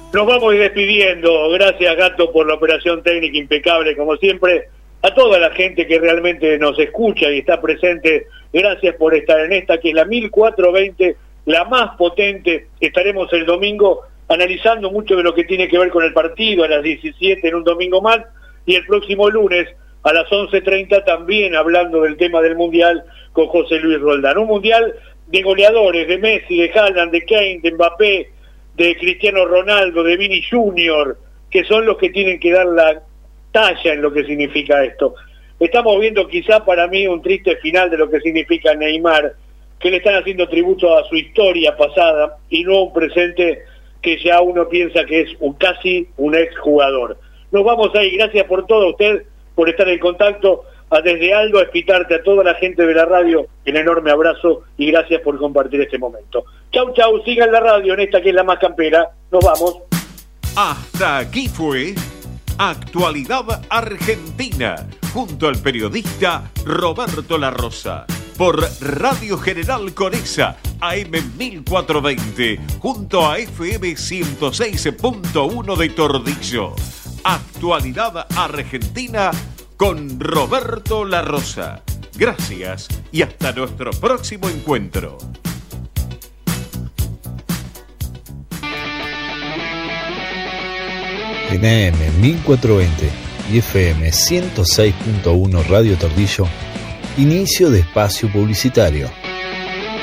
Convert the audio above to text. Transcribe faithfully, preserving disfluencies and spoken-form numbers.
Nos vamos a ir despidiendo. Gracias, Gato, por la operación técnica impecable, como siempre. A toda la gente que realmente nos escucha y está presente, gracias por estar en esta, que es la mil cuatrocientos veinte, la más potente. Estaremos el domingo analizando mucho de lo que tiene que ver con el partido, a las diecisiete en un domingo más, y el próximo lunes a las once treinta también hablando del tema del Mundial con José Luis Roldán. Un Mundial de goleadores, de Messi, de Haaland, de Kane, de Mbappé, de Cristiano Ronaldo, de Vini Junior, que son los que tienen que dar la talla en lo que significa esto. Estamos viendo quizá para mí un triste final de lo que significa Neymar, que le están haciendo tributo a su historia pasada y no un presente que ya uno piensa que es un, casi un exjugador. Nos vamos ahí, gracias por todo, usted por estar en contacto, a desde Aldo a Espitarte, a toda la gente de la radio, un enorme abrazo y gracias por compartir este momento. Chau, chau, sigan la radio en esta que es la más campera. Nos vamos. Hasta aquí fue Actualidad Argentina, junto al periodista Roberto La Rosa, por Radio General Conesa, A M mil cuatrocientos veinte, junto a F M ciento seis punto uno de Tordillo. Actualidad Argentina con Roberto La Rosa. Gracias y hasta nuestro próximo encuentro. En A M mil cuatrocientos veinte y F M ciento seis punto uno Radio Tordillo, inicio de espacio publicitario.